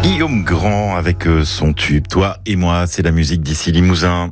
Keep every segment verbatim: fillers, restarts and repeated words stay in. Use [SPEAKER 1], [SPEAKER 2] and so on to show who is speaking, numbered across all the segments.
[SPEAKER 1] Guillaume Grand avec son tube. Toi et moi, c'est la musique d'ici Limousin.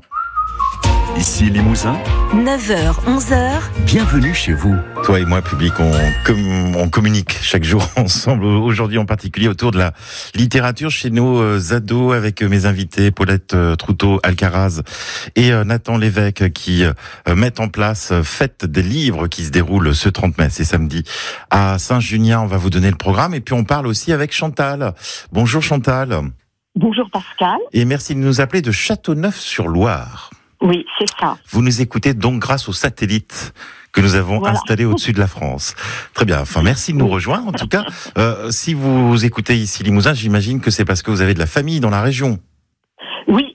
[SPEAKER 2] Ici Limousin,
[SPEAKER 3] neuf heures, onze heures.
[SPEAKER 2] Bienvenue chez vous.
[SPEAKER 1] Toi et moi, public, on, com- on communique chaque jour ensemble. Aujourd'hui, en particulier, autour de la littérature chez nos euh, ados, avec mes invités, Paulette euh, Troutot-Alcaraz et euh, Nathan Lévesque, qui euh, mettent en place euh, Fête des livres qui se déroule ce trente mai, c'est samedi, à Saint-Junien. On va vous donner le programme. Et puis, on parle aussi avec Chantal. Bonjour Chantal.
[SPEAKER 4] Bonjour Pascal.
[SPEAKER 1] Et merci de nous appeler de Châteauneuf-sur-Loire.
[SPEAKER 4] Oui, c'est ça.
[SPEAKER 1] Vous nous écoutez donc grâce au satellite que nous avons
[SPEAKER 4] Voilà.
[SPEAKER 1] installé au-dessus de la France. Très bien. Enfin, merci de nous rejoindre. En tout cas, euh, si vous écoutez ici Limousin, j'imagine que c'est parce que vous avez de la famille dans la région.
[SPEAKER 4] Oui.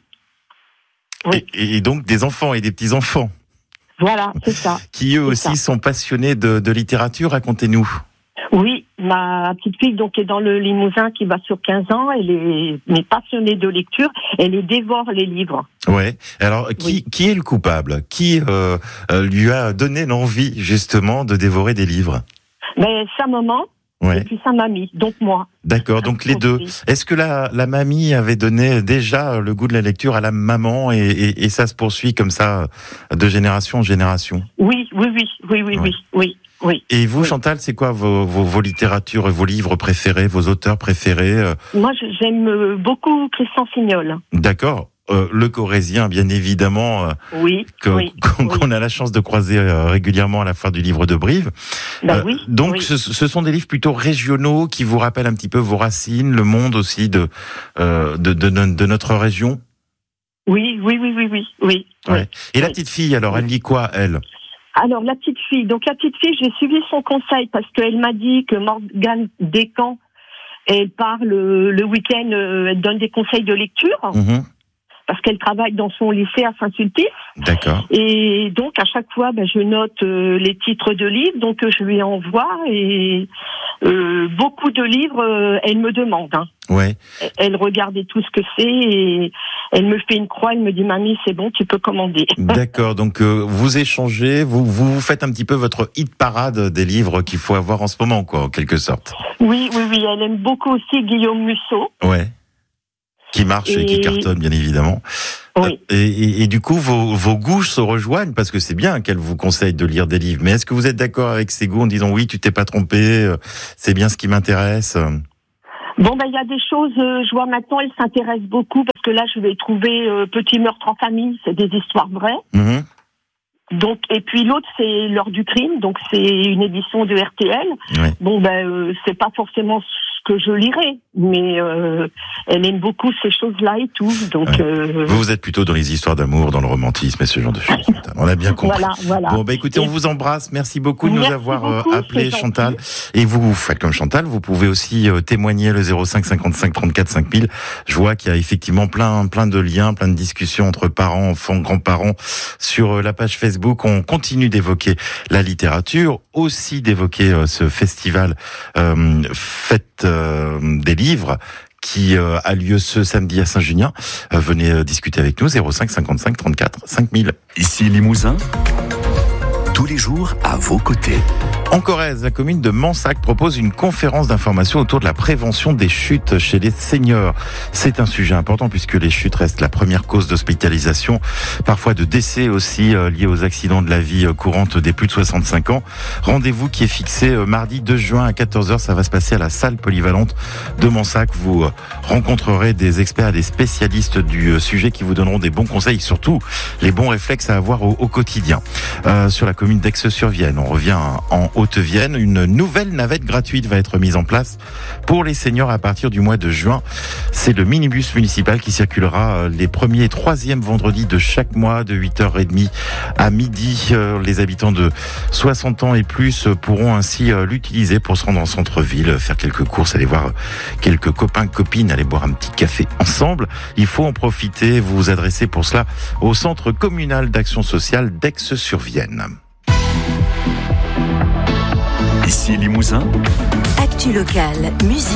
[SPEAKER 4] Oui.
[SPEAKER 1] Et, et donc des enfants et des petits-enfants.
[SPEAKER 4] Voilà, c'est ça.
[SPEAKER 1] Qui eux
[SPEAKER 4] C'est
[SPEAKER 1] aussi
[SPEAKER 4] ça.
[SPEAKER 1] sont passionnés de, de littérature. Racontez-nous.
[SPEAKER 4] Oui, ma petite fille donc est dans le Limousin qui va sur quinze ans. Elle est, mais passionnée de lecture. Elle les dévore les livres.
[SPEAKER 1] Ouais. Alors, qui,
[SPEAKER 4] Oui.
[SPEAKER 1] qui est le coupable? Qui euh, euh, lui a donné l'envie justement de dévorer des livres?
[SPEAKER 4] Mais sa maman
[SPEAKER 1] Ouais.
[SPEAKER 4] et puis sa mamie, donc moi.
[SPEAKER 1] D'accord, donc les deux.
[SPEAKER 4] Oui.
[SPEAKER 1] Est-ce que la, la mamie avait donné déjà le goût de la lecture à la maman et, et, et ça se poursuit comme ça de génération en génération?
[SPEAKER 4] Oui, oui, oui, oui, oui,
[SPEAKER 1] Ouais.
[SPEAKER 4] oui, oui, oui.
[SPEAKER 1] Et vous,
[SPEAKER 4] Oui.
[SPEAKER 1] Chantal, c'est quoi vos, vos, vos littératures, vos livres préférés, vos auteurs préférés? euh,
[SPEAKER 4] Moi, je- j'aime euh, beaucoup Christian Signol.
[SPEAKER 1] D'accord. Euh, le Corrézien, bien évidemment, euh,
[SPEAKER 4] Oui,
[SPEAKER 1] que-
[SPEAKER 4] oui,
[SPEAKER 1] qu'on
[SPEAKER 4] oui.
[SPEAKER 1] qu'on a la chance de croiser euh, régulièrement à la foire du livre de Brive.
[SPEAKER 4] Ben
[SPEAKER 1] Euh,
[SPEAKER 4] oui.
[SPEAKER 1] donc,
[SPEAKER 4] oui.
[SPEAKER 1] ce, ce sont des livres plutôt régionaux qui vous rappellent un petit peu vos racines, le monde aussi de, euh, de, de, de notre région.
[SPEAKER 4] Oui, oui, oui, oui, oui, oui.
[SPEAKER 1] Ouais.
[SPEAKER 4] oui.
[SPEAKER 1] Et la
[SPEAKER 4] Oui.
[SPEAKER 1] petite fille, alors, elle lit quoi, elle?
[SPEAKER 4] Alors, la petite fille. Donc, la petite fille, j'ai suivi son conseil parce qu'elle m'a dit que Morgane Descamps, elle part le, le week-end, euh, elle donne des conseils de lecture
[SPEAKER 1] Mhm.
[SPEAKER 4] parce qu'elle travaille dans son lycée à Saint-Sulpice.
[SPEAKER 1] D'accord.
[SPEAKER 4] Et donc, à chaque fois, ben, je note euh, les titres de livres, donc euh, je lui envoie et euh, beaucoup de livres, euh, elle me demande. Hein.
[SPEAKER 1] Ouais.
[SPEAKER 4] Elle regardait tout ce que c'est et elle me fait une croix, elle me dit « Mamie, c'est bon, tu peux commander ».
[SPEAKER 1] D'accord. Donc, euh, vous échangez, vous, vous vous faites un petit peu votre hit parade des livres qu'il faut avoir en ce moment, quoi, en quelque sorte.
[SPEAKER 4] Oui, oui, oui, elle aime beaucoup aussi Guillaume Musso.
[SPEAKER 1] Ouais. Qui marche et, qui
[SPEAKER 4] Et-
[SPEAKER 1] cartonne, bien évidemment.
[SPEAKER 4] Oui.
[SPEAKER 1] Euh, Et, et, et du coup, vos, vos goûts se rejoignent parce que c'est bien qu'elle vous conseille de lire des livres. Mais est-ce que vous êtes d'accord avec ses goûts en disant oui, tu t'es pas trompé, euh, c'est bien ce qui m'intéresse?
[SPEAKER 4] Bon, ben, il y a des choses, euh, je vois maintenant, elle s'intéresse beaucoup parce que là, je vais trouver euh, Petit meurtre en famille, c'est des histoires vraies.
[SPEAKER 1] Mhm.
[SPEAKER 4] Donc, et puis l'autre, c'est L'heure du crime, donc c'est une édition de R T L.
[SPEAKER 1] Ouais.
[SPEAKER 4] Bon, ben, euh, c'est pas forcément ce que je lirais, mais euh, elle aime beaucoup ces choses-là et tout. Donc,
[SPEAKER 1] Ouais.
[SPEAKER 4] euh,
[SPEAKER 1] Vous, vous êtes plutôt dans les histoires d'amour, dans le romantisme et ce genre de choses. On a bien compris.
[SPEAKER 4] voilà, voilà.
[SPEAKER 1] Bon, bah écoutez,
[SPEAKER 4] Et-
[SPEAKER 1] on vous embrasse. Merci beaucoup de nous
[SPEAKER 4] Merci
[SPEAKER 1] avoir euh,
[SPEAKER 4] beaucoup,
[SPEAKER 1] appelé,
[SPEAKER 4] c'est gentil.
[SPEAKER 1] Chantal. Et vous, vous faites comme Chantal, vous pouvez aussi euh, témoigner le zéro cinq cinquante-cinq trente-quatre cinq mille. Je vois qu'il y a effectivement plein, plein de liens, plein de discussions entre parents, enfants, grands-parents sur euh, la page Facebook. On continue d'évoquer la littérature, aussi d'évoquer euh, ce festival euh, Fête euh, des livres qui euh, a lieu ce samedi à Saint-Junien. Euh, venez euh, discuter avec nous, zéro cinq cinquante-cinq trente-quatre cinq mille.
[SPEAKER 2] Ici Limousin, tous les jours à vos côtés.
[SPEAKER 1] En Corrèze, la commune de Mansac propose une conférence d'information autour de la prévention des chutes chez les seniors. C'est un sujet important puisque les chutes restent la première cause d'hospitalisation, parfois de décès aussi euh, liés aux accidents de la vie euh, courante des plus de soixante-cinq ans. Rendez-vous qui est fixé euh, mardi deux juin à quatorze heures. Ça va se passer à la salle polyvalente de Mansac. Vous euh, rencontrerez des experts et des spécialistes du euh, sujet qui vous donneront des bons conseils, surtout les bons réflexes à avoir au, au quotidien. Euh, sur la commune d'Aix-sur-Vienne, on revient en Haute-Vienne, une nouvelle navette gratuite va être mise en place pour les seniors à partir du mois de juin. C'est le minibus municipal qui circulera les premiers et troisièmes vendredis de chaque mois de huit heures trente à midi. Les habitants de soixante ans et plus pourront ainsi l'utiliser pour se rendre en centre-ville, faire quelques courses, aller voir quelques copains, copines, aller boire un petit café ensemble. Il faut en profiter, vous vous adressez pour cela au centre communal d'action sociale d'Aix-sur-Vienne.
[SPEAKER 2] Ici Limousin,
[SPEAKER 3] Actu locale, musique.